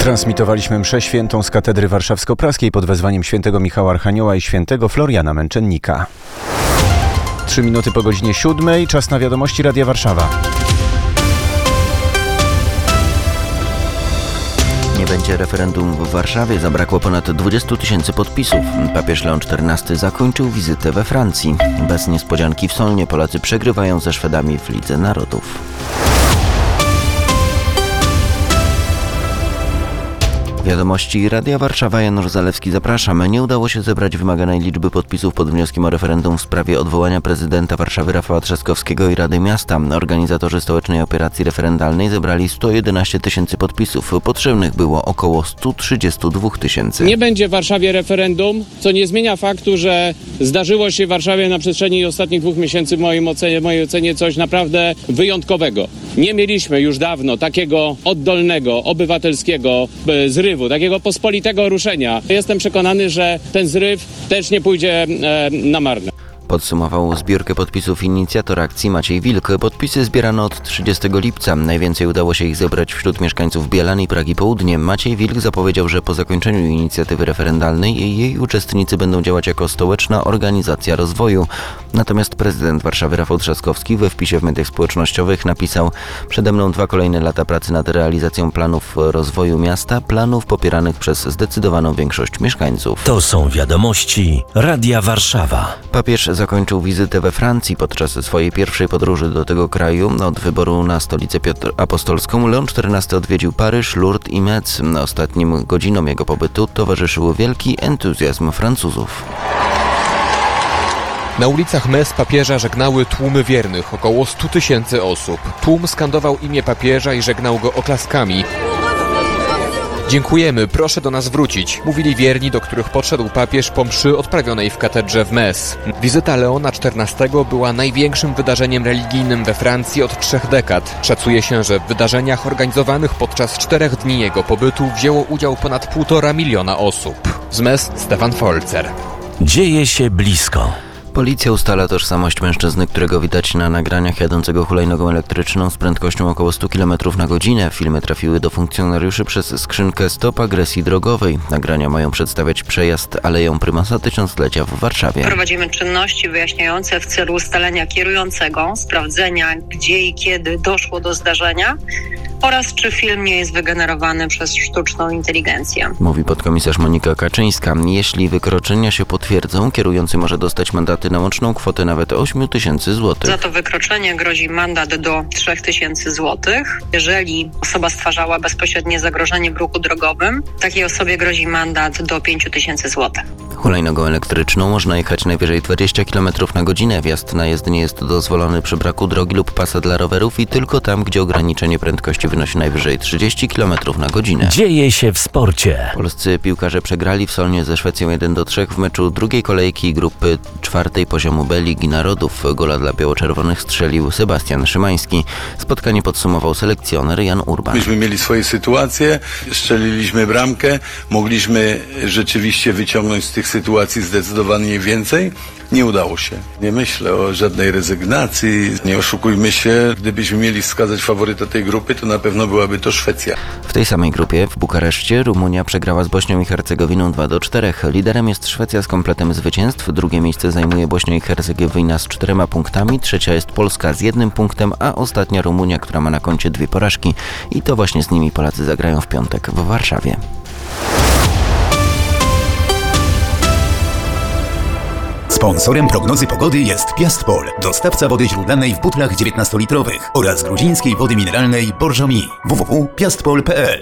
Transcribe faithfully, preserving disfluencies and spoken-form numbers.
Transmitowaliśmy mszę świętą z katedry warszawsko-praskiej pod wezwaniem świętego Michała Archanioła i świętego Floriana Męczennika. Trzy minuty po godzinie siódmej, czas na wiadomości Radia Warszawa. Nie będzie referendum w Warszawie. Zabrakło ponad dwudziestu tysięcy podpisów. Papież Leon czternasty zakończył wizytę we Francji. Bez niespodzianki w Solnie Polacy przegrywają ze Szwedami w Lidze Narodów. Wiadomości Radia Warszawa, Janusz Zalewski, zapraszam. Nie udało się zebrać wymaganej liczby podpisów pod wnioskiem o referendum w sprawie odwołania prezydenta Warszawy Rafała Trzaskowskiego i Rady Miasta. Organizatorzy stołecznej operacji referendalnej zebrali sto jedenaście tysięcy podpisów. Potrzebnych było około sto trzydzieści dwa tysięcy. Nie będzie w Warszawie referendum, co nie zmienia faktu, że zdarzyło się w Warszawie na przestrzeni ostatnich dwóch miesięcy w moim ocenie, w mojej ocenie coś naprawdę wyjątkowego. Nie mieliśmy już dawno takiego oddolnego, obywatelskiego zrywu, takiego pospolitego ruszenia. Jestem przekonany, że ten zryw też nie pójdzie e, na marne. Podsumował zbiórkę podpisów inicjator akcji Maciej Wilk. Podpisy zbierano od trzydziestego lipca. Najwięcej udało się ich zebrać wśród mieszkańców Bielan i Pragi Południe. Maciej Wilk zapowiedział, że po zakończeniu inicjatywy referendalnej jej uczestnicy będą działać jako stołeczna organizacja rozwoju. Natomiast prezydent Warszawy Rafał Trzaskowski we wpisie w mediach społecznościowych napisał: przede mną dwa kolejne lata pracy nad realizacją planów rozwoju miasta, planów popieranych przez zdecydowaną większość mieszkańców. To są wiadomości Radia Warszawa. Papież zakończył wizytę we Francji. Podczas swojej pierwszej podróży do tego kraju od wyboru na stolicę Piotr Apostolską Leon czternasty odwiedził Paryż, Lourdes i Metz. Ostatnim godzinom jego pobytu towarzyszył wielki entuzjazm Francuzów. Na ulicach Metz papieża żegnały tłumy wiernych, około stu tysięcy osób. Tłum skandował imię papieża i żegnał go oklaskami. Dziękujemy, proszę do nas wrócić, mówili wierni, do których podszedł papież po mszy odprawionej w katedrze w Metz. Wizyta Leona czternastego była największym wydarzeniem religijnym we Francji od trzech dekad. Szacuje się, że w wydarzeniach organizowanych podczas czterech dni jego pobytu wzięło udział ponad półtora miliona osób. Z Metz Stefan Folzer. Dzieje się blisko. Policja ustala tożsamość mężczyzny, którego widać na nagraniach jadącego hulajnogą elektryczną z prędkością około stu kilometrów na godzinę. Filmy trafiły do funkcjonariuszy przez skrzynkę Stop Agresji Drogowej. Nagrania mają przedstawiać przejazd Aleją Prymasa Tysiąclecia w Warszawie. Prowadzimy czynności wyjaśniające w celu ustalenia kierującego, sprawdzenia, gdzie i kiedy doszło do zdarzenia oraz czy film nie jest wygenerowany przez sztuczną inteligencję. Mówi podkomisarz Monika Kaczyńska. Jeśli wykroczenia się potwierdzą, kierujący może dostać mandaty na łączną kwotę nawet ośmiu tysięcy złotych. Za to wykroczenie grozi mandat do trzech tysięcy złotych. Jeżeli osoba stwarzała bezpośrednie zagrożenie w ruchu drogowym, takiej osobie grozi mandat do pięciu tysięcy złotych. Hulajnogą elektryczną można jechać najwyżej dwadzieścia kilometrów na godzinę. Wjazd na jezdnię jest dozwolony przy braku drogi lub pasa dla rowerów i tylko tam, gdzie ograniczenie prędkości wynosi najwyżej trzydzieści kilometrów na godzinę. Dzieje się w sporcie. Polscy piłkarze przegrali w Solnie ze Szwecją jeden do trzech w meczu drugiej kolejki grupy czwartej poziomu B Ligi Narodów. Gola dla biało-czerwonych strzelił Sebastian Szymański. Spotkanie podsumował selekcjoner Jan Urban. Myśmy mieli swoje sytuacje, strzeliliśmy bramkę, mogliśmy rzeczywiście wyciągnąć z tych sytuacji zdecydowanie więcej. Nie udało się. Nie myślę o żadnej rezygnacji. Nie oszukujmy się. Gdybyśmy mieli wskazać faworyta tej grupy, to na pewno byłaby to Szwecja. W tej samej grupie w Bukareszcie Rumunia przegrała z Bośnią i Hercegowiną dwa do czterech. Liderem jest Szwecja z kompletem zwycięstw. Drugie miejsce zajmuje Bośnia i Hercegowina z czterema punktami. Trzecia jest Polska z jednym punktem, a ostatnia Rumunia, która ma na koncie dwie porażki. I to właśnie z nimi Polacy zagrają w piątek w Warszawie. Sponsorem prognozy pogody jest Piastpol, dostawca wody źródlanej w butlach dziewiętnastolitrowych oraz gruzińskiej wody mineralnej Borżomi. w w w kropka piastpol kropka p l